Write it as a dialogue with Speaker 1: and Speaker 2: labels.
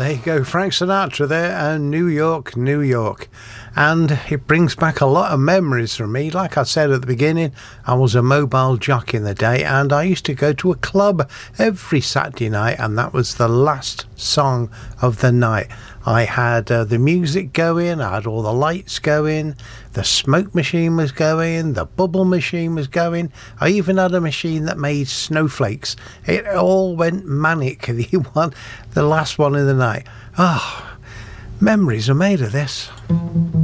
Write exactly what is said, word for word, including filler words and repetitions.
Speaker 1: There you go, Frank Sinatra there, and New York, New York. And it brings back a lot of memories for me. Like I said at the beginning, I was a mobile jock in the day, and I used to go to a club every Saturday night, and that was the last song of the night. I had uh, the music going, I had all the lights going, the smoke machine was going, the bubble machine was going. I even had a machine that made snowflakes. It all went manic, the one, the last one of the night. Ah, oh, memories are made of this.